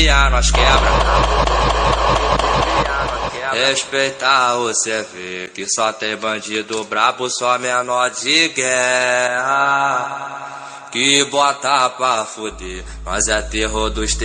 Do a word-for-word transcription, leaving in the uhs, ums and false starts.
nós quebra. Respeitar você vê que só tem bandido brabo, só menor de guerra que bota pra fuder. Nós é terror dos